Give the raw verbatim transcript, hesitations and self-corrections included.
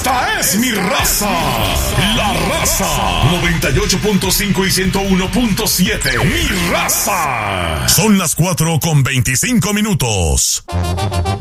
Esta es mi raza. La Raza. noventa y ocho punto cinco y ciento uno punto siete. Mi raza. Son las cuatro con veinticinco minutos.